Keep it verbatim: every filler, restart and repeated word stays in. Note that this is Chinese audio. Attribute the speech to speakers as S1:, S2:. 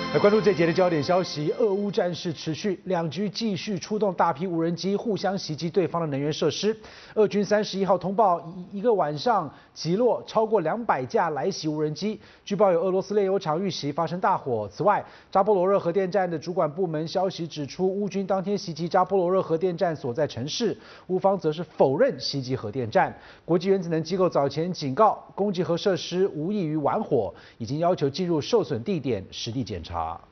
S1: 来关注这节的焦点消息，俄乌战事持续，两局继续出动大批无人机互相袭击对方的能源设施。俄军三十一号通报，一一个晚上击落超过两百架来袭无人机，据报有俄罗斯炼油厂遇袭发生大火。此外，扎波罗热核电站的主管部门消息指出，乌军当天袭击扎波罗热核电站所在城市，乌方则是否认袭击核电站。国际原子能机构早前警告，攻击核设施无异于玩火，已经要求进入受损地点实地检查。